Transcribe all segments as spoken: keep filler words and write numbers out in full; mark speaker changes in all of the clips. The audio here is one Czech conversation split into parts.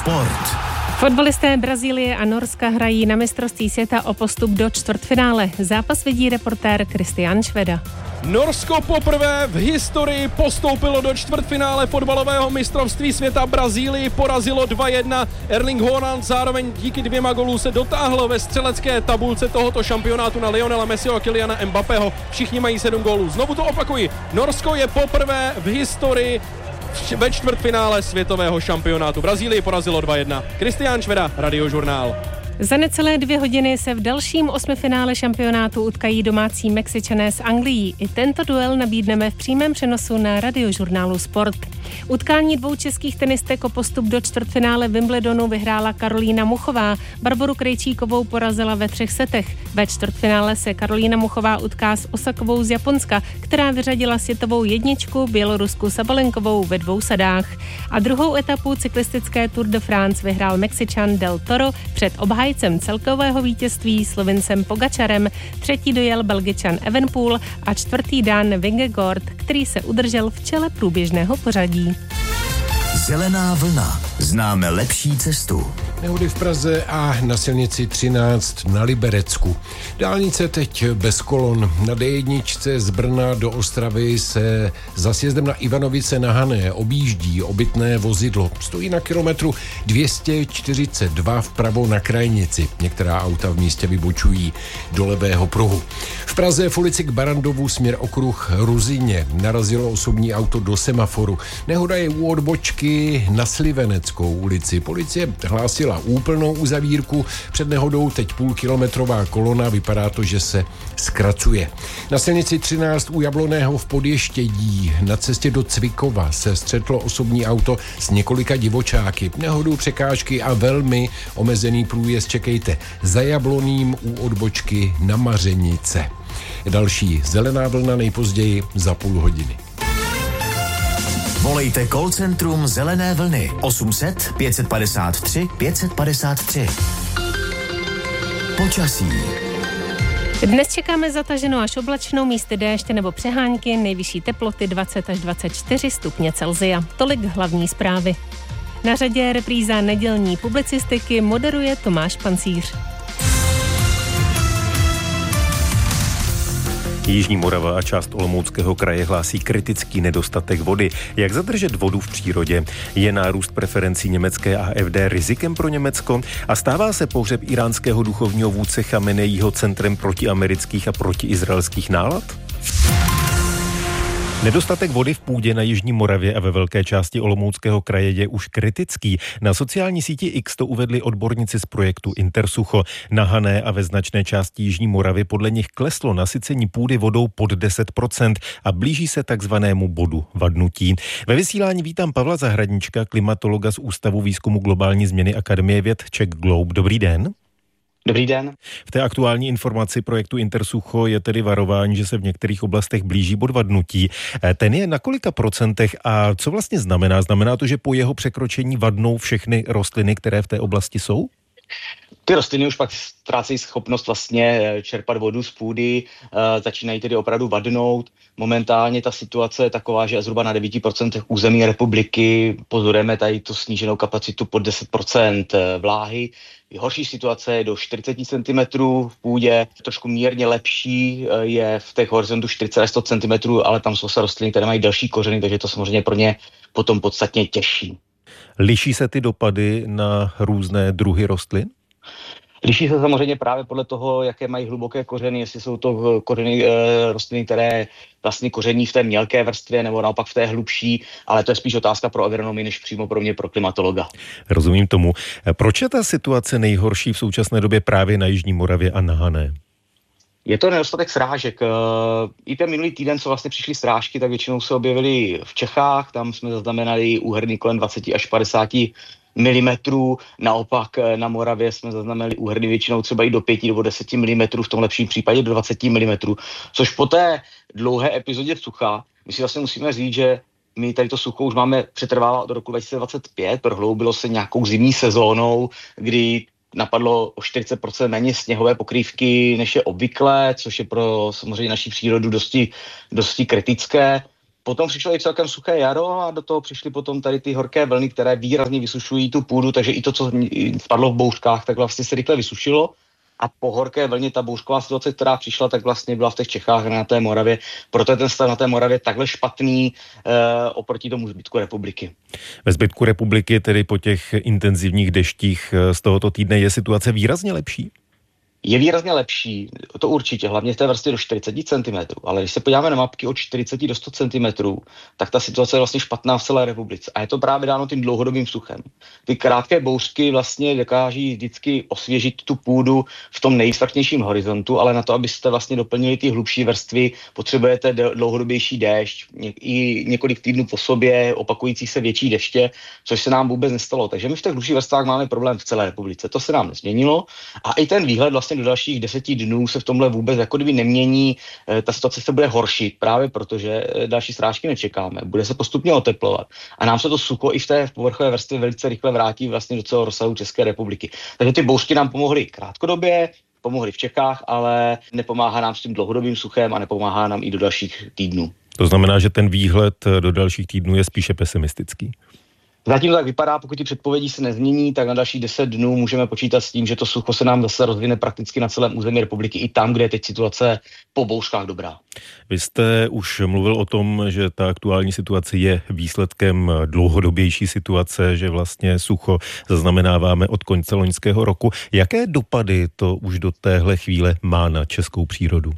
Speaker 1: Sport.
Speaker 2: Fotbalisté Brazílie a Norska hrají na mistrovství světa o postup do čtvrtfinále. Zápas vidí reportér Kristian Šveda.
Speaker 3: Norsko poprvé v historii postoupilo do čtvrtfinále fotbalového mistrovství světa. Brazílii porazilo dva jedna. Erling Haaland zároveň díky dvěma golů se dotáhlo ve střelecké tabulce tohoto šampionátu na Lionela Messiho a Kyliana Mbappého. Všichni mají sedm gólů. Znovu to opakuji. Norsko je poprvé v historii ve čtvrtfinále světového šampionátu. Brazílii porazilo dva jedna. Kristián Šveda, Radiožurnál.
Speaker 2: Za necelé dvě hodiny se v dalším osmifinále šampionátu utkají domácí Mexičané s Anglií. I tento duel nabídneme v přímém přenosu na Radiožurnálu Sport. Utkání dvou českých tenistek o postup do čtvrtfinále Wimbledonu vyhrála Karolína Muchová. Barboru Krejčíkovou porazila ve třech setech. Ve čtvrtfinále se Karolína Muchová utká s Osakovou z Japonska, která vyřadila světovou jedničku Bělorusku Sabalenkovou ve dvou sadách. A druhou etapu cyklistické Tour de France vyhrál Mexičan Del Toro před obhájcem celkového vítězství Slovincem Pogačarem. Třetí dojel Belgičan Evenepoel a čtvrtý Dan Vingegaard, který se udržel v čele průběžného pořadí.
Speaker 1: Zelená vlna. Známe lepší cestu.
Speaker 4: Nehody v Praze a na silnici třináct na Liberecku. Dálnice teď bez kolon. Na dé jedna z Brna do Ostravy se za sjezdem na Ivanovice na Hané objíždí obytné vozidlo. Stojí na kilometru dvě stě čtyřicet dva vpravo na krajnici. Některá auta v místě vybočují do levého pruhu. V Praze v ulici k Barandovu směr okruh Ruzině narazilo osobní auto do semaforu. Nehoda je u odbočky na Sliveneckou ulici. Policie hlásila úplnou uzavírku. Před nehodou teď půlkilometrová kolona, vypadá to, že se zkracuje. Na silnici třináct u Jabloného v Podještědí na cestě do Cvikova se střetlo osobní auto s několika divočáky. Nehodu, překážky a velmi omezený průjezd čekejte za Jabloným u odbočky na Mařenice. Další zelená vlna nejpozději za půl hodiny.
Speaker 1: Volejte call centrum Zelené vlny osm set pět padesát tři pět padesát tři. Počasí.
Speaker 2: Dnes čekáme zataženou až oblačnou, místy déště nebo přehánky, nejvyšší teploty dvacet až dvacet čtyři stupně Celsia. Tolik hlavní zprávy. Na řadě repríza nedělní publicistiky moderuje Tomáš Pancíř.
Speaker 5: Jižní Morava a část Olomouckého kraje hlásí kritický nedostatek vody. Jak zadržet vodu v přírodě? Je nárůst preferencí německé A F D rizikem pro Německo? A stává se pohřeb iránského duchovního vůdce Chameneího centrem protiamerických a protiizraelských nálad? Nedostatek vody v půdě na Jižní Moravě a ve velké části Olomouckého kraje je už kritický. Na sociální síti X to uvedli odborníci z projektu Intersucho. Na Hané a ve značné části Jižní Moravy podle nich kleslo nasycení půdy vodou pod deset procent a blíží se takzvanému bodu vadnutí. Ve vysílání vítám Pavla Zahradníčka, klimatologa z Ústavu výzkumu globální změny Akademie věd Czech Globe. Dobrý den.
Speaker 6: Dobrý den.
Speaker 5: V té aktuální informaci projektu Intersucho je tedy varování, že se v některých oblastech blíží bod vadnutí. Ten je na kolika procentech a co vlastně znamená? Znamená to, že po jeho překročení vadnou všechny rostliny, které v té oblasti jsou?
Speaker 6: Ty rostliny už pak ztrácejí schopnost vlastně čerpat vodu z půdy, e, začínají tedy opravdu vadnout. Momentálně ta situace je taková, že zhruba na devět procent území republiky pozorujeme tady tu sníženou kapacitu pod deset procent vláhy. Horší situace je do čtyřicet centimetrů v půdě, trošku mírně lepší je v těch horizontu čtyřicet až sto centimetrů, ale tam jsou se rostliny, které mají delší kořeny, takže to samozřejmě pro ně potom podstatně těžší.
Speaker 5: Liší se ty dopady na různé druhy rostlin?
Speaker 6: Liší se samozřejmě právě podle toho, jaké mají hluboké kořeny, jestli jsou to kořeny e, rostliny, které vlastně koření v té mělké vrstvě nebo naopak v té hlubší, ale to je spíš otázka pro agronomii, než přímo pro mě, pro klimatologa.
Speaker 5: Rozumím tomu. Proč je ta situace nejhorší v současné době právě na Jižní Moravě a na Hané?
Speaker 6: Je to nedostatek srážek. I ten minulý týden, co vlastně přišly srážky, tak většinou se objevily v Čechách, tam jsme zaznamenali úhrny kolem dvacet až padesát milimetrů, naopak na Moravě jsme zaznamenali úhrny většinou třeba i do pět nebo deset milimetrů, v tom lepším případě do dvacet milimetrů, což po té dlouhé epizodě sucha, my si vlastně musíme říct, že my tady to sucho už máme přetrvává od roku dva tisíce dvacet pět, prohloubilo se nějakou zimní sezónou, kdy napadlo o čtyřicet procent méně sněhové pokrývky, než je obvyklé, což je pro samozřejmě naši přírodu dosti, dosti kritické. Potom přišlo i celkem suché jaro a do toho přišly potom tady ty horké vlny, které výrazně vysušují tu půdu, takže i to, co spadlo v bouřkách, tak vlastně se rychle vysušilo. A po horké vlně ta bouřková situace, která přišla, tak vlastně byla v těch Čechách a na té Moravě. Proto je ten stav na té Moravě takhle špatný e, oproti tomu zbytku republiky.
Speaker 5: Ve zbytku republiky, tedy po těch intenzivních deštích z tohoto týdne, je situace výrazně lepší?
Speaker 6: Je výrazně lepší, to určitě, hlavně v té vrstvě do čtyřicet centimetrů, ale když se podíváme na mapky od čtyřicet do sto centimetrů, tak ta situace je vlastně špatná v celé republice. A je to právě dáno tím dlouhodobým suchem. Ty krátké bouřky vlastně dokáží vždycky osvěžit tu půdu v tom nejvrchnějším horizontu, ale na to, abyste vlastně doplnili ty hlubší vrstvy, potřebujete dlouhodobější déšť, i několik týdnů po sobě opakující se větší deště, což se nám vůbec nestalo. Takže my v těch hlubších vrstvách máme problém v celé republice. To se nám nezměnilo a i ten výhled vlastně do dalších deseti dnů se v tomhle vůbec jako kdyby nemění, ta situace se bude horšit, právě protože další srážky nečekáme, bude se postupně oteplovat a nám se to sucho i v té povrchové vrstvě velice rychle vrátí vlastně do celého rozsahu České republiky. Takže ty bouřky nám pomohly krátkodobě, pomohly v Čechách, ale nepomáhá nám s tím dlouhodobým suchem a nepomáhá nám i do dalších týdnů.
Speaker 5: To znamená, že ten výhled do dalších týdnů je spíše pesimistický.
Speaker 6: Zatím to tak vypadá, pokud ty předpovědi se nezmění, tak na další deset dnů můžeme počítat s tím, že to sucho se nám zase rozvine prakticky na celém území republiky i tam, kde je teď situace po bouřkách dobrá.
Speaker 5: Vy jste už mluvil o tom, že ta aktuální situace je výsledkem dlouhodobější situace, že vlastně sucho zaznamenáváme od konce loňského roku. Jaké dopady to už do téhle chvíle má na českou přírodu?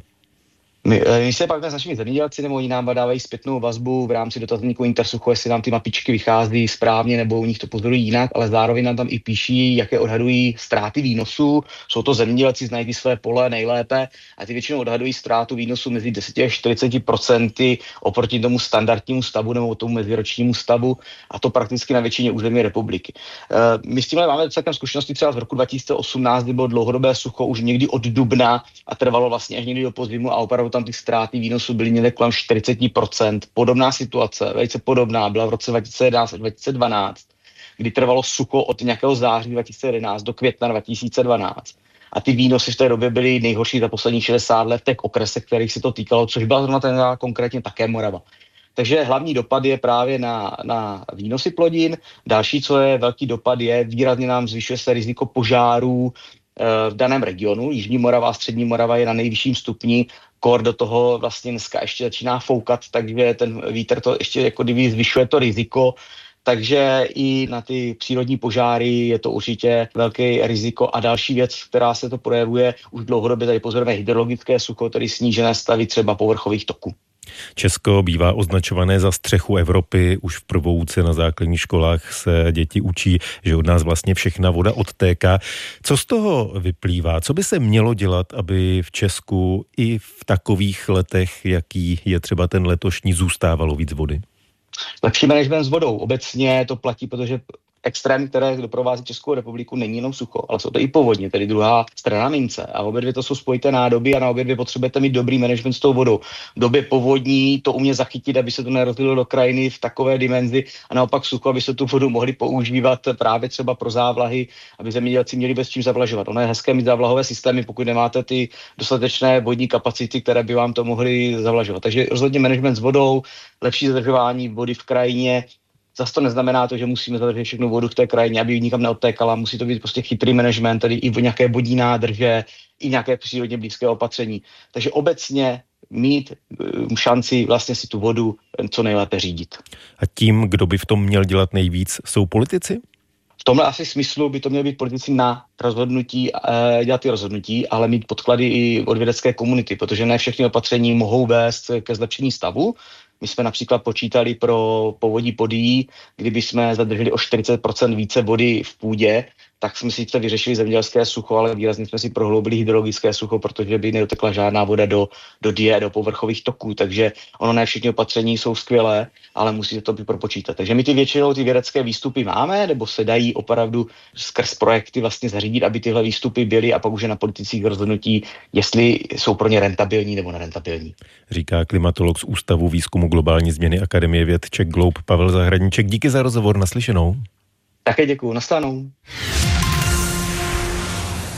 Speaker 6: My, my se pak s našimi zemědělci, nebo oni nám dávají zpětnou vazbu v rámci dotazníku Intersucho, jestli nám ty mapičky vychází správně, nebo u nich to pozorují jinak, ale zároveň nám tam i píší, jaké odhadují ztráty výnosů. Jsou to zemědělci, znají ty své pole nejlépe a ty většinou odhadují ztrátu výnosu mezi deset až čtyřicet procent oproti tomu standardnímu stavu nebo tomu meziročnímu stavu, a to prakticky na většině území republiky. My s tímhle máme celkem zkušenosti třeba z roku dva tisíce osmnáct, kdy bylo dlouhodobé sucho už někdy od dubna a trvalo vlastně až někdy do podzimu a opravdu tam ty ztráty výnosů byly někde kolem čtyřicet procent. Podobná situace, velice podobná, byla v roce dva tisíce jedenáct a dva tisíce dvanáct, kdy trvalo sucho od nějakého září dva tisíce jedenáct do května dva tisíce dvanáct. A ty výnosy v té době byly nejhorší za posledních šedesát let v těch okresech, kterých se to týkalo, což byla zrovna ten konkrétně také Morava. Takže hlavní dopad je právě na, na výnosy plodin. Další, co je velký dopad, je výrazně nám zvyšuje se riziko požárů v daném regionu. Jižní Morava a střední Morava je na nejvyšším stupni. Kor do toho vlastně dneska ještě začíná foukat, takže ten vítr to ještě jako kdyby zvyšuje to riziko. Takže i na ty přírodní požáry je to určitě velké riziko. A další věc, která se to projevuje už dlouhodobě, tady pozorujeme hydrologické sucho, tedy snížené stavy třeba povrchových toků.
Speaker 5: Česko bývá označované za střechu Evropy. Už v prvouce na základních školách se děti učí, že od nás vlastně všechna voda odtéká. Co z toho vyplývá? Co by se mělo dělat, aby v Česku i v takových letech, jaký je třeba ten letošní, zůstávalo víc vody?
Speaker 6: Lepší management s vodou. Obecně to platí, protože extrém, které doprovází Českou republiku, není jenom sucho, ale jsou to i povodně, tedy druhá strana mince. A obě dvě to jsou spojité nádoby a na obě dvě potřebujete mít dobrý management s tou vodou. V době povodní to umě zachytit, aby se to nerozlilo do krajiny v takové dimenzi, a naopak sucho, aby se tu vodu mohli používat právě třeba pro závlahy, aby zemědělci měli bez čím zavlažovat. Ono je hezké mít závlahové systémy, pokud nemáte ty dostatečné vodní kapacity, které by vám to mohly zavlažovat. Takže rozhodně management s vodou, lepší zadržování vody v krajině. Zase to neznamená to, že musíme zadržet všechnu vodu v té krajině, aby nikam neodtékala. Musí to být prostě chytrý management, tedy i nějaké vodní nádrže, i nějaké přírodně blízké opatření. Takže obecně mít šanci vlastně si tu vodu co nejlépe řídit.
Speaker 5: A tím, kdo by v tom měl dělat nejvíc, jsou politici?
Speaker 6: V tomhle asi smyslu by to měli být politici na rozhodnutí, dělat ty rozhodnutí, ale mít podklady i od vědecké komunity, protože ne všechny opatření mohou vést ke zlepšení stavu. My jsme například počítali pro povodí Podyjí, kdyby jsme zadrželi o čtyřicet procent více vody v půdě, tak jsme si vyřešili zemědělské sucho, ale výrazně jsme si prohloubili hydrologické sucho, protože by nedotekla žádná voda do, do die, do povrchových toků. Takže ono ne všechny opatření jsou skvělé, ale musí se to být propočítat. Takže my ty většinou ty vědecké výstupy máme, nebo se dají opravdu skrz projekty vlastně zařídit, aby tyhle výstupy byly, a pak už je na politicích rozhodnutí, jestli jsou pro ně rentabilní nebo nerentabilní.
Speaker 5: Říká klimatolog z Ústavu výzkumu globální změny Akademie věd Czech Globe Pavel Zahradníček. Díky za rozhovor, naslyšenou.
Speaker 6: Také děkuju, nashledanou.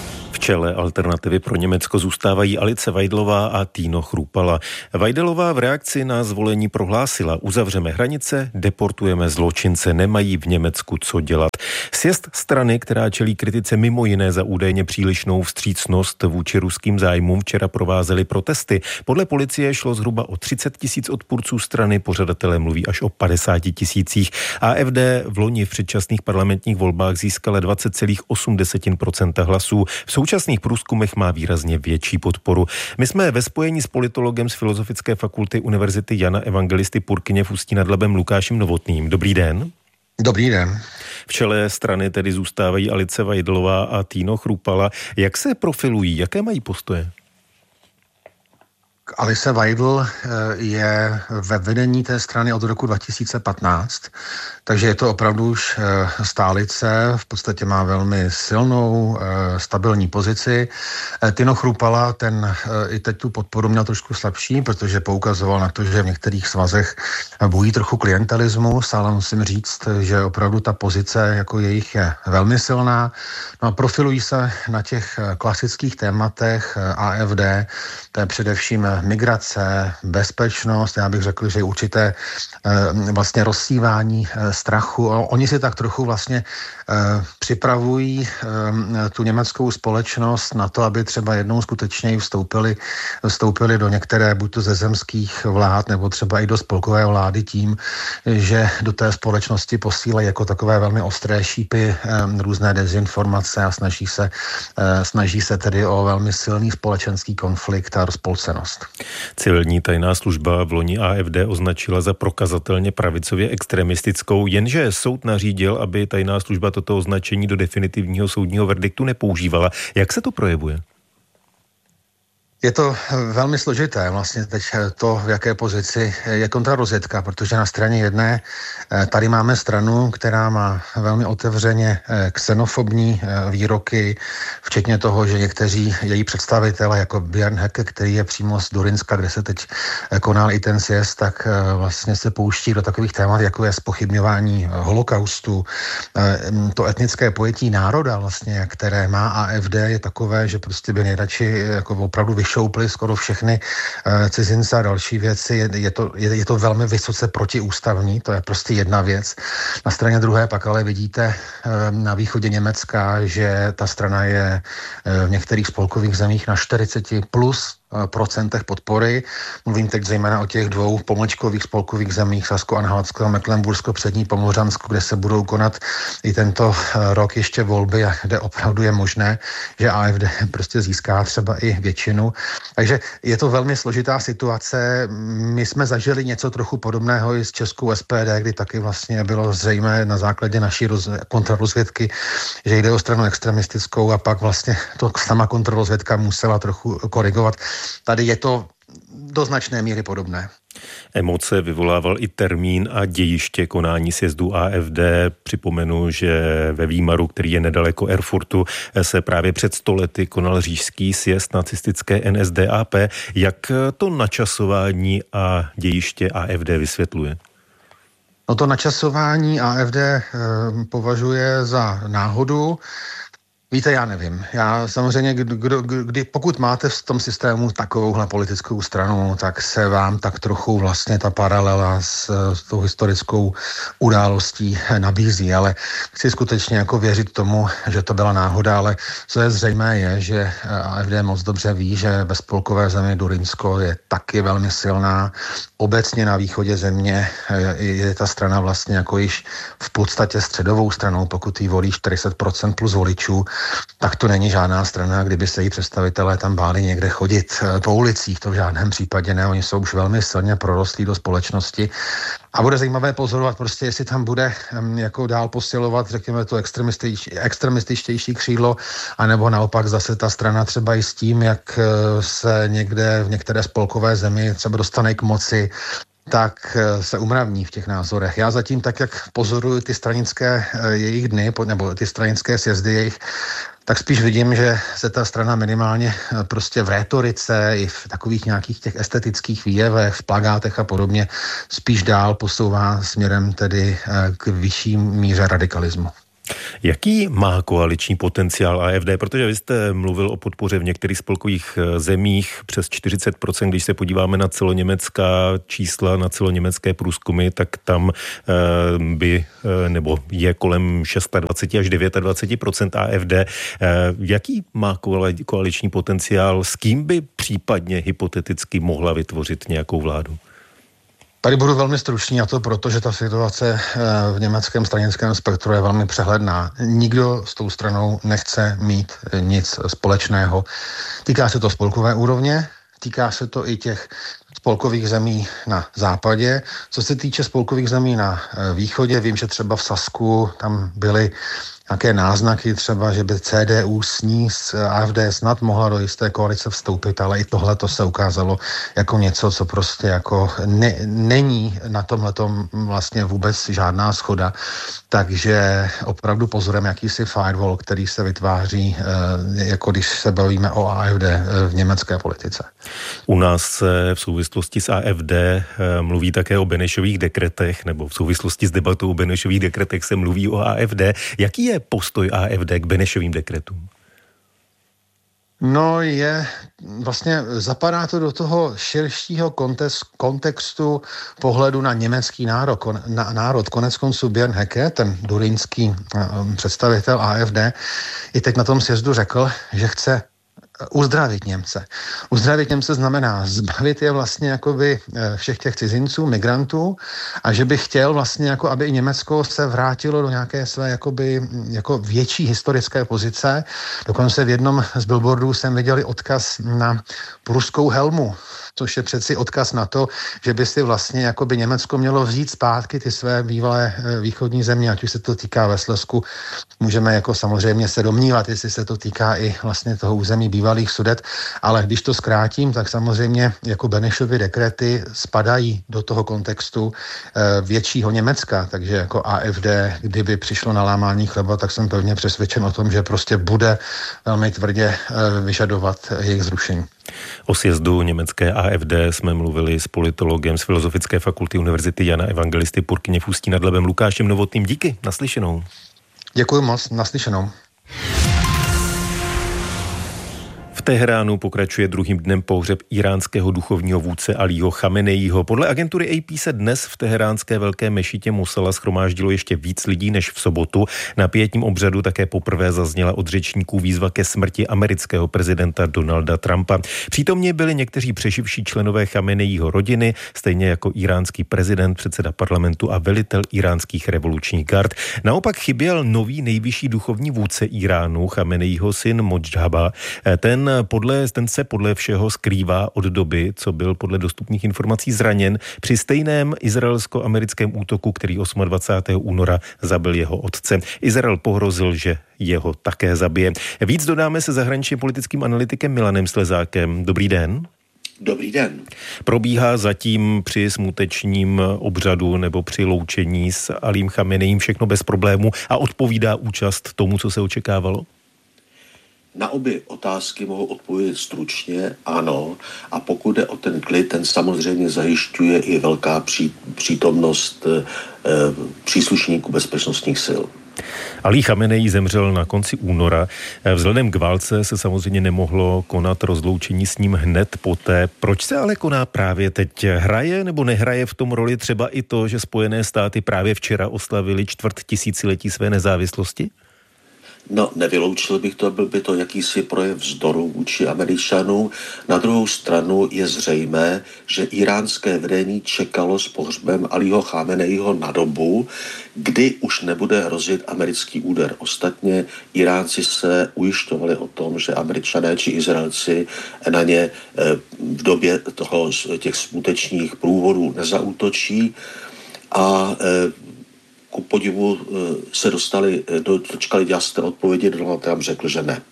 Speaker 5: čele Alternativy pro Německo zůstávají Alice Weidlová a Tino Chrupala. Weidelová v reakci na zvolení prohlásila: uzavřeme hranice, deportujeme zločince, nemají v Německu co dělat. Sjezd strany, která čelí kritice mimo jiné za údajně přílišnou vstřícnost vůči ruským zájmům, včera provázely protesty. Podle policie šlo zhruba o třicet tisíc odpůrců strany, pořadatelé mluví až o padesáti tisících. A F D v loni v předčasných parlamentních volbách získala dvacet celá osm procenta hlasů. V současných průzkumech má výrazně větší podporu. My jsme ve spojení s politologem z Filozofické fakulty Univerzity Jana Evangelisty Purkyně v Ústí nad Labem Lukášem Novotným. Dobrý den.
Speaker 7: Dobrý den.
Speaker 5: V čele strany tedy zůstávají Alice Weidlová a Tino Chrupala. Jak se profilují? Jaké mají postoje?
Speaker 7: Alice Weidl je ve vedení té strany od roku dva tisíce patnáct, takže je to opravdu už stálice, v podstatě má velmi silnou, stabilní pozici. Tino Chrupala, ten i teď tu podporu měl trošku slabší, protože poukazoval na to, že v některých svazech bují trochu klientelismus, ale musím říct, že opravdu ta pozice jako jejich je velmi silná. No a profilují se na těch klasických tématech A F D, to je především migrace, bezpečnost, já bych řekl, že určité e, vlastně rozsívání e, strachu. Oni si tak trochu vlastně e, připravují e, tu německou společnost na to, aby třeba jednou skutečně vstoupili, vstoupili do některé buď to ze zemských vlád, nebo třeba i do spolkové vlády tím, že do té společnosti posílají jako takové velmi ostré šípy e, různé dezinformace a snaží se, e, snaží se tedy o velmi silný společenský konflikt a rozpolcenost.
Speaker 5: Civilní tajná služba v loni A F D označila za prokazatelně pravicově extremistickou, jenže soud nařídil, aby tajná služba toto označení do definitivního soudního verdiktu nepoužívala. Jak se to projevuje?
Speaker 7: Je to velmi složité, vlastně teď to, v jaké pozici je kontrarozvědka, protože na straně jedné tady máme stranu, která má velmi otevřeně xenofobní výroky, včetně toho, že někteří její představitelé, jako Björn Höcke, který je přímo z Durinska, kde se teď konal i ten sjezd, tak vlastně se pouští do takových témat, jako je zpochybňování holokaustu. To etnické pojetí národa, vlastně, které má A F D, je takové, že prostě by nejradši jako opravdu šoupli skoro všechny uh, cizince a další věci. Je, je, to, je, je to velmi vysoce protiústavní, to je prostě jedna věc. Na straně druhé pak ale vidíte uh, na východě Německa, že ta strana je uh, v některých spolkových zemích na čtyřicet plus procentech podpory. Mluvím teď zejména o těch dvou pomlčkových spolkových zemích, Sasko-Anhaltsko a Mecklenbursko přední Pomořansko, kde se budou konat i tento rok ještě volby a kde opravdu je možné, že A F D prostě získá třeba i většinu. Takže je to velmi složitá situace. My jsme zažili něco trochu podobného i s českou S P D, kdy taky vlastně bylo zřejmé na základě naší roz, kontrarozvědky, že jde o stranu extremistickou a pak vlastně to sama kontrarozvědka musela trochu korigovat. Tady je to do značné míry podobné.
Speaker 5: Emoce vyvolával i termín a dějiště konání sjezdu A F D. Připomenu, že ve Výmaru, který je nedaleko Erfurtu, se právě před sto lety konal říšský sjezd nacistické N S D A P. Jak to načasování a dějiště A F D vysvětluje?
Speaker 7: No to načasování A F D e, považuje za náhodu. Víte, já nevím. Já samozřejmě, kdo, kdy, pokud máte v tom systému takovouhle politickou stranu, tak se vám tak trochu vlastně ta paralela s, s tou historickou událostí nabízí, ale chci skutečně jako věřit tomu, že to byla náhoda, ale co je zřejmé je, že A F D moc dobře ví, že ve spolkové zemi Durinsko je taky velmi silná. Obecně na východě země je, je ta strana vlastně jako již v podstatě středovou stranou, pokud jí volí čtyřicet procent plus voličů, tak to není žádná strana, kdyby se jí představitelé tam báli někde chodit po ulicích, to v žádném případě ne, oni jsou už velmi silně prorostlí do společnosti a bude zajímavé pozorovat prostě, jestli tam bude um, jako dál posilovat, řekněme, to extremističtější křídlo, anebo naopak zase ta strana třeba i s tím, jak se někde v některé spolkové zemi třeba dostane k moci, tak se umravní v těch názorech. Já zatím tak, jak pozoruju ty stranické jejich dny, nebo ty stranické sjezdy jejich, tak spíš vidím, že se ta strana minimálně prostě v rétorice i v takových nějakých těch estetických výjevech, v plakátech a podobně spíš dál posouvá směrem tedy k vyšší míře radikalismu.
Speaker 5: Jaký má koaliční potenciál A F D? Protože vy jste mluvil o podpoře v některých spolkových zemích přes čtyřicet procent, když se podíváme na celoněmecká čísla, na celoněmecké průzkumy, tak tam by, nebo je kolem dvacet šest až dvacet devět procent A F D. Jaký má koaliční potenciál? S kým by případně hypoteticky mohla vytvořit nějakou vládu?
Speaker 7: Tady budu velmi stručný, a to proto, že ta situace v německém stranickém spektru je velmi přehledná. Nikdo s tou stranou nechce mít nic společného. Týká se to spolkové úrovně, týká se to i těch spolkových zemí na západě. Co se týče spolkových zemí na východě, vím, že třeba v Sasku tam byly nějaké náznaky třeba, že by C D U s ní, s A F D snad mohla do jisté koalice vstoupit, ale i tohle to se ukázalo jako něco, co prostě jako ne, není na tomhletom vlastně vůbec žádná shoda. Takže opravdu pozorem jakýsi firewall, který se vytváří, jako když se bavíme o A F D v německé politice.
Speaker 5: U nás se v souvislosti s A F D mluví také o Benešových dekretech, nebo v souvislosti s debatou o Benešových dekretech se mluví o A F D. Jaký je postoj A F D k Benešovým dekretům?
Speaker 7: No je, vlastně zapadá to do toho širšího kontext, kontextu pohledu na německý národ. Kon, na, národ. Konec konců Björn Höcke, ten durínský um, představitel A F D, i teď na tom sjezdu řekl, že chce uzdravit Němce. Uzdravit Němce znamená zbavit je vlastně jakoby všech těch cizinců, migrantů, a že by chtěl vlastně jako, aby i Německo se vrátilo do nějaké své jakoby jako větší historické pozice. Dokonce v jednom z billboardů jsem viděl odkaz na pruskou helmu, což je přeci odkaz na to, že by si vlastně jakoby Německo mělo vzít zpátky ty své bývalé východní země, ať už se to týká ve Slezsku. Můžeme jako samozřejmě se domnívat, jestli se to týká i vlastně toho území bývalých Sudet, ale když to zkrátím, tak samozřejmě jako Benešovy dekrety spadají do toho kontextu e, většího Německa, takže jako A F D, kdyby přišlo na lámání chleba, tak jsem pevně přesvědčen o tom, že prostě bude velmi tvrdě e, vyžadovat jejich zrušení.
Speaker 5: O sjezdu německé A F D jsme mluvili s politologem z Filozofické fakulty Univerzity Jana Evangelisty Purkyně v Ústí nad Labem Lukášem Novotným. Díky, naslyšenou.
Speaker 7: Děkuji moc, naslyšenou.
Speaker 5: V Teheránu pokračuje druhým dnem pohřeb íránského duchovního vůdce Alího Chameneího. Podle agentury A P se dnes v teheránské velké mešitě Mosala shromáždilo ještě víc lidí než v sobotu. Na pietním obřadu také poprvé zazněla od řečníků výzva ke smrti amerického prezidenta Donalda Trumpa. Přítomně byli někteří přeživší členové Chameneího rodiny, stejně jako íránský prezident, předseda parlamentu a velitel íránských revolučních gard. Naopak chyběl nový nejvyšší duchovní vůdce Iránu, Chameneího syn Modžhaba. Ten Podle, ten se podle všeho skrývá od doby, co byl podle dostupných informací zraněn při stejném izraelsko-americkém útoku, který dvacátého osmého února zabil jeho otce. Izrael pohrozil, že jeho také zabije. Víc dodáme se zahraničně politickým analytikem Milanem Slezákem. Dobrý den.
Speaker 8: Dobrý den.
Speaker 5: Probíhá zatím při smutečním obřadu nebo při loučení s Alím Chameneím všechno bez problému a odpovídá účast tomu, co se očekávalo?
Speaker 8: Na obě otázky mohu odpovědět stručně, ano. A pokud jde o ten klid, ten samozřejmě zajišťuje i velká pří, přítomnost e, příslušníků bezpečnostních sil.
Speaker 5: Alí Chameneí zemřel na konci února. Vzhledem k válce se samozřejmě nemohlo konat rozloučení s ním hned poté. Proč se ale koná právě teď? Hraje nebo nehraje v tom roli třeba i to, že Spojené státy právě včera oslavili čtvrt tisíciletí své nezávislosti?
Speaker 8: No, nevyloučil bych to, byl by to jakýsi projev vzdoru vůči Američanům. Na druhou stranu je zřejmé, že iránské vedení čekalo s pohřbem Alího Chameneího na dobu, kdy už nebude hrozit americký úder. Ostatně Iránci se ujišťovali o tom, že Američané či Izraelci na ně v době toho, těch skutečných průvodů nezaútočí a ku podivu se dostali, dočkali jasné odpovědi, Donald Trump řekl, že ne.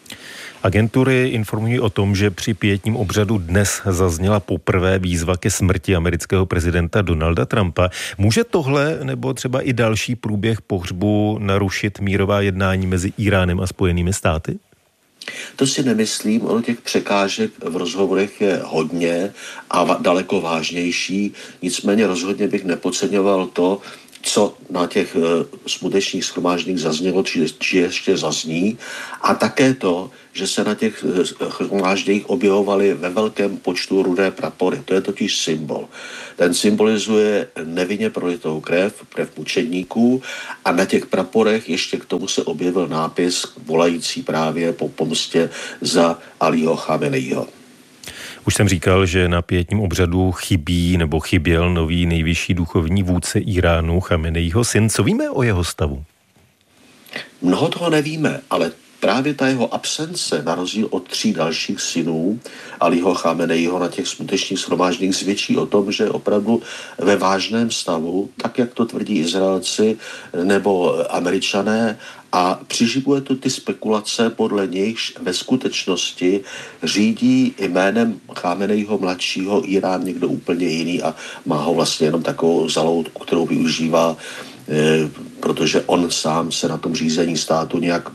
Speaker 5: Agentury informují o tom, že při pietním obřadu dnes zazněla poprvé výzva ke smrti amerického prezidenta Donalda Trumpa. Může tohle nebo třeba i další průběh pohřbu narušit mírová jednání mezi Iránem a Spojenými státy?
Speaker 8: To si nemyslím, ono těch překážek v rozhovorech je hodně a daleko vážnější, nicméně rozhodně bych nepodceňoval to, co na těch skutečných shromážděních zaznělo, či, či ještě zazní, a také to, že se na těch shromážděních objevovaly ve velkém počtu rudé prapory. To je totiž symbol. Ten symbolizuje nevinně prolitou krev, krev mučedníků, a na těch praporech ještě k tomu se objevil nápis volající právě po pomstě za Alího Chameneího.
Speaker 5: Už jsem říkal, že na pietním obřadu chybí nebo chyběl nový nejvyšší duchovní vůdce Iránu Chameneího syn. Co víme o jeho stavu?
Speaker 8: Mnoho toho nevíme, ale právě ta jeho absence, na rozdíl od tří dalších synů Alího Chameneího na těch skutečných shromážděních, svědčí o tom, že je opravdu ve vážném stavu, tak jak to tvrdí Izraelci nebo Američané, a přiživuje to ty spekulace, podle nichž ve skutečnosti řídí jménem Chameneího mladšího Irán někdo úplně jiný a má ho vlastně jenom takovou zaloutku, kterou využívá, protože on sám se na tom řízení státu nějak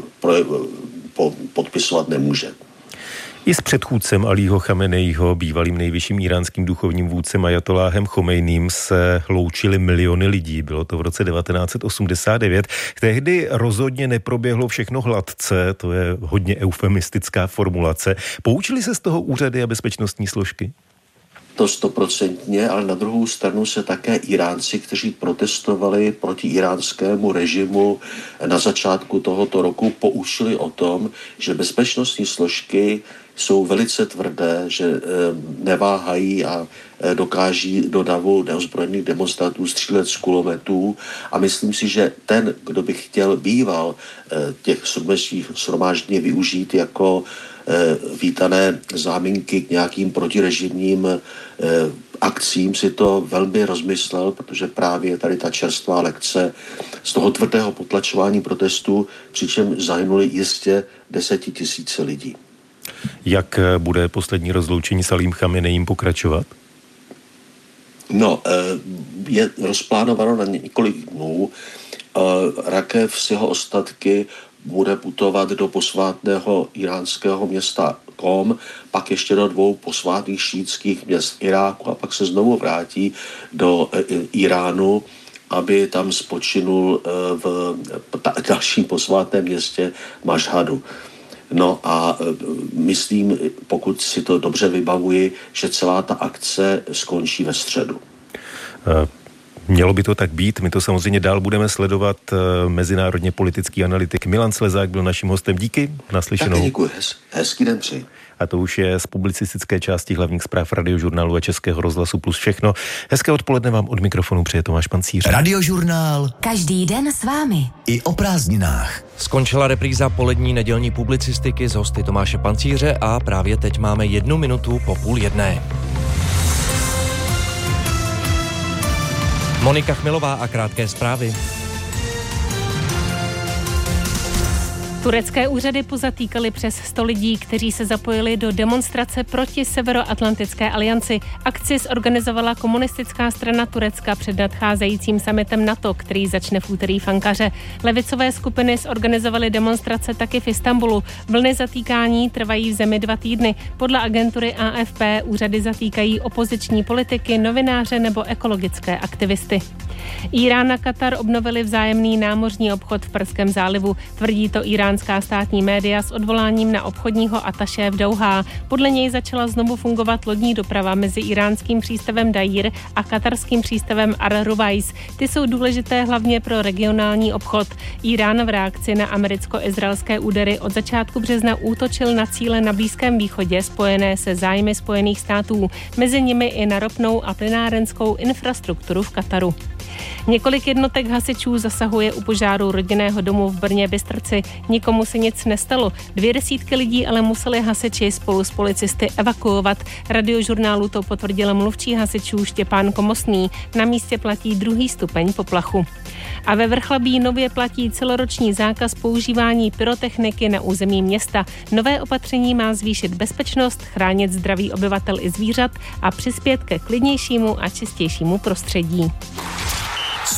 Speaker 8: podpisovat nemůže.
Speaker 5: I s předchůdcem Alího Chameneího, bývalým nejvyšším iránským duchovním vůdcem Ajatoláhem Chomejným, se loučili miliony lidí. Bylo to v roce devatenáct set osmdesát devět. Tehdy rozhodně neproběhlo všechno hladce, to je hodně eufemistická formulace. Poučili se z toho úřady a bezpečnostní složky?
Speaker 8: To stoprocentně, ale na druhou stranu se také Iránci, kteří protestovali proti iránskému režimu na začátku tohoto roku, poučili o tom, že bezpečnostní složky jsou velice tvrdé, že e, neváhají a e, dokáží do davu neozbrojených demonstrantů střílet z kulometů, a myslím si, že ten, kdo by chtěl býval e, těch shromáždění využít jako vítané záminky k nějakým protirežimním akcím, si to velmi rozmyslel, protože právě tady ta čerstvá lekce z toho tvrdého potlačování protestů, přičem zahynuli jistě desetitisíce lidí.
Speaker 5: Jak bude poslední rozloučení s Alím Chameneím pokračovat?
Speaker 8: No, je rozplánováno na několik dnů. Rakev s jeho ostatky bude putovat do posvátného iránského města Qom, pak ještě do dvou posvátných šítských měst Iráku a pak se znovu vrátí do Iránu, aby tam spočinul v dalším posvátném městě Mašhadu. No a myslím, pokud si to dobře vybavuji, že celá ta akce skončí ve středu.
Speaker 5: Uh. Mělo by to tak být, my to samozřejmě dál budeme sledovat. Mezinárodně politický analytik Milan Slezák byl naším hostem. Díky, naslyšenou.
Speaker 8: Taky děkuji, Hez, hezký den přeji.
Speaker 5: A to už je z publicistické části hlavních zpráv Radiožurnálu a Českého rozhlasu Plus všechno. Hezké odpoledne vám od mikrofonu přeje Tomáš Pancíř.
Speaker 1: Radiožurnál.
Speaker 9: Každý den s vámi.
Speaker 1: I o prázdninách.
Speaker 10: Skončila repríza polední nedělní publicistiky z hosty Tomáše Pancíře a právě teď máme jednu minutu po půl jedné. Monika Chmilová a krátké zprávy.
Speaker 2: Turecké úřady pozatýkaly přes sto lidí, kteří se zapojili do demonstrace proti Severoatlantické alianci. Akci zorganizovala komunistická strana Turecka před nadcházejícím summitem NATO, který začne v úterý v Ankaře. Levicové skupiny zorganizovaly demonstrace taky v Istanbulu. Vlny zatýkání trvají v zemi dva týdny. Podle agentury A F P úřady zatýkají opoziční politiky, novináře nebo ekologické aktivisty. Irán a Katar obnovili vzájemný námořní obchod v Perském zálivu. Tvrdí to iránská státní média s odvoláním na obchodního ataše v Dauhá. Podle něj začala znovu fungovat lodní doprava mezi iránským přístavem Dajír a katarským přístavem Ar-Ruwais. Ty jsou důležité hlavně pro regionální obchod. Irán v reakci na americko-izraelské údery od začátku března útočil na cíle na Blízkém východě spojené se zájmy Spojených států, mezi nimi i na ropnou a plynárenskou infrastrukturu v Kataru. Několik jednotek hasičů zasahuje u požáru rodinného domu v Brně Bystrci. Nikomu se nic nestalo. Dvě desítky lidí ale museli hasiči spolu s policisty evakuovat. Radiožurnálu to potvrdil mluvčí hasičů Štěpán Komostný. Na místě platí druhý stupeň poplachu. A ve Vrchlabí nově platí celoroční zákaz používání pyrotechniky na území města. Nové opatření má zvýšit bezpečnost, chránit zdraví obyvatel i zvířat a přispět ke klidnějšímu a čistějšímu prostředí.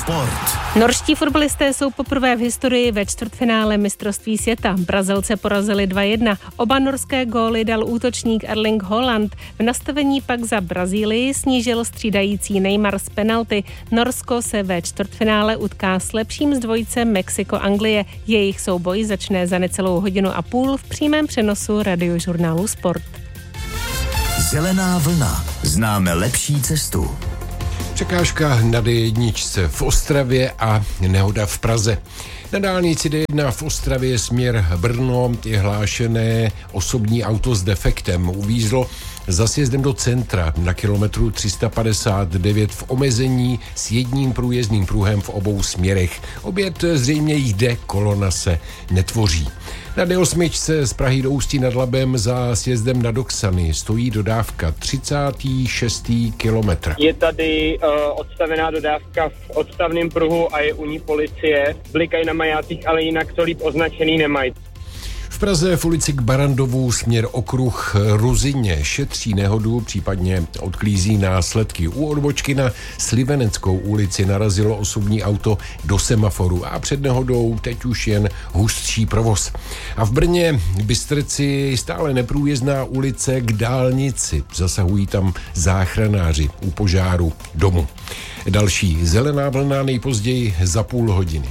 Speaker 1: Sport.
Speaker 2: Norští fotbalisté jsou poprvé v historii ve čtvrtfinále mistrovství světa. Brazilce porazili dva jedna. Oba norské góly dal útočník Erling Haaland. V nastavení pak za Brazílii snížil střídající Neymar z penalty. Norsko se ve čtvrtfinále utká s lepším z dvojice Mexiko-Anglie. Jejich souboj začne za necelou hodinu a půl v přímém přenosu Radiožurnálu Sport.
Speaker 1: Zelená vlna. Známe lepší cestu.
Speaker 4: Překážka na dé jedna v Ostravě a nehoda v Praze. Na dálnici dé jedna v Ostravě směr Brno je hlášené osobní auto s defektem. Uvízlo za sjezdem do centra na kilometru tři sta padesát devět v omezení s jedním průjezdným pruhem v obou směrech. Oběd zřejmě jde, kolona se netvoří. Na dé osm z Prahy do Ústí nad Labem za sjezdem na Doksany stojí dodávka třicátý šestý kilometr.
Speaker 9: Je tady uh, odstavená dodávka v odstavném pruhu a je u ní policie. Blikají na majácích, ale jinak to líp označený nemají.
Speaker 4: V Praze v ulici k Barandovu směr okruh Ruzině šetří nehodu, případně odklízí následky. U odbočky na Sliveneckou ulici narazilo osobní auto do semaforu a před nehodou teď už jen hustší provoz. A v Brně Bystrci stále neprůjezdná ulice k dálnici. Zasahují tam záchranáři u požáru domu. Další zelená vlna nejpozději za půl hodiny.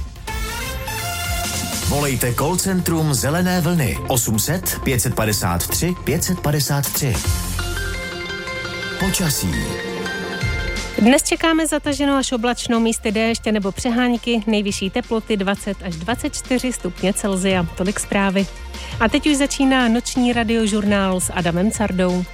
Speaker 1: Volejte call centrum Zelené vlny osm set pět set padesát tři pět set padesát tři. Počasí.
Speaker 2: Dnes čekáme zataženou až oblačnou, místy déště nebo přehánky, nejvyšší teploty dvacet až dvacet čtyři stupně Celsia. Tolik zprávy. A teď už začíná noční radiožurnál s Adamem Cardou.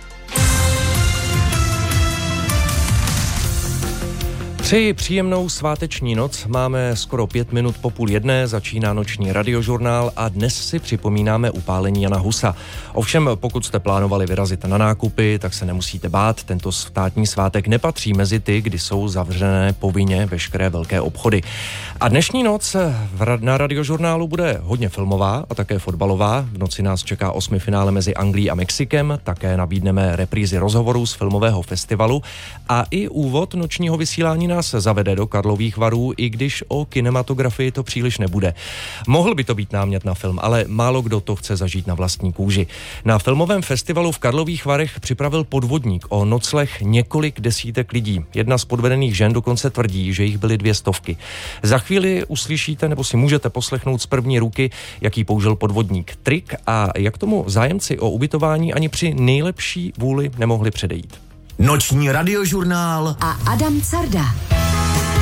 Speaker 10: Přeji příjemnou sváteční noc, máme skoro pět minut po půl jedné, začíná noční radiožurnál a dnes si připomínáme upálení Jana Husa. Ovšem, pokud jste plánovali vyrazit na nákupy, tak se nemusíte bát, tento státní svátek nepatří mezi ty, kdy jsou zavřené povinně veškeré velké obchody. A dnešní noc na radiožurnálu bude hodně filmová a také fotbalová. V noci nás čeká osmifinále mezi Anglií a Mexikem, také nabídneme reprízy rozhovorů z filmového festivalu a i úvod nočního vysílání nás zavede do Karlových Varů, i když o kinematografii to příliš nebude. Mohl by to být námět na film, ale málo kdo to chce zažít na vlastní kůži. Na filmovém festivalu v Karlových Varech připravil podvodník o nocleh několik desítek lidí. Jedna z podvedených žen dokonce tvrdí, že jich byly dvě stovky. Za chvíli uslyšíte nebo si můžete poslechnout z první ruky, jaký použil podvodník trik a jak tomu zájemci o ubytování ani při nejlepší vůli nemohli předejít.
Speaker 1: Noční radiožurnál
Speaker 11: a Adam Carda.